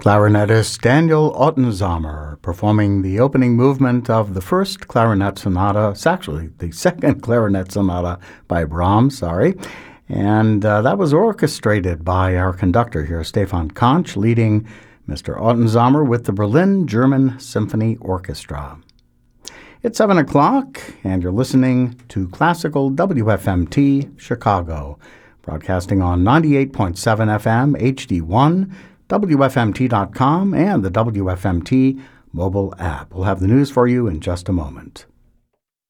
Clarinetist Daniel Ottenzamer performing the opening movement of the first clarinet sonata. It's actually the second clarinet sonata by Brahms, and that was orchestrated by our conductor here, Stefan Konch, leading Mr. Ottenzamer with the Berlin German Symphony Orchestra. It's 7 o'clock, and you're listening to Classical WFMT Chicago, broadcasting on 98.7 FM, HD1, WFMT.com, and the WFMT mobile app. We'll have the news for you in just a moment.